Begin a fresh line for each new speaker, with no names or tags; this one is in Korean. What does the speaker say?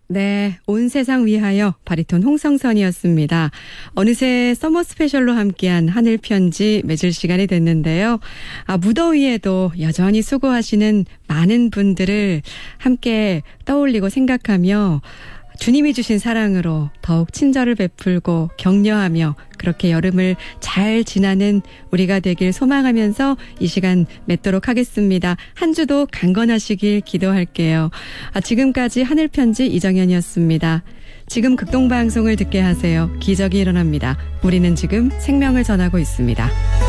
네, 온 세상 위하여 바리톤 홍성선이었습니다. 어느새 서머 스페셜로 함께한 하늘 편지 맺을 시간이 됐는데요. 무더위에도 여전히 수고하시는 많은 분들을 함께 떠올리고 생각하며 주님이 주신 사랑으로 더욱 친절을 베풀고 격려하며 그렇게 여름을 잘 지나는 우리가 되길 소망하면서 이 시간 맺도록 하겠습니다. 한 주도 강건하시길 기도할게요. 지금까지 하늘편지 이정현이었습니다. 지금 극동방송을 듣게 하세요. 기적이 일어납니다. 우리는 지금 생명을 전하고 있습니다.